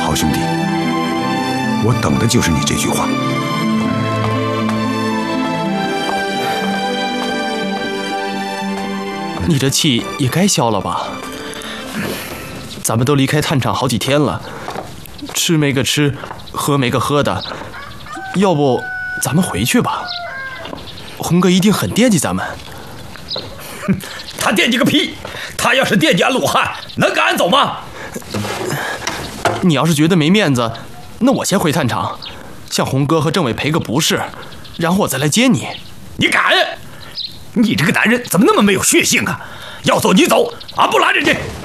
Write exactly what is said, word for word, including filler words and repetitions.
好兄弟，我等的就是你这句话。 你这气也该消了吧？咱们都离开探场好几天了，吃没个吃，喝没个喝的，要不咱们回去吧？红哥一定很惦记咱们。 哼，他惦记个屁！他要是惦记俺鲁汉，能赶俺走吗？ 你要是觉得没面子，那我先回探场，向红哥和政委赔个不是，然后我再来接你。 你敢？你这个男人怎么那么没有血性啊！要走你走，俺不拦着你。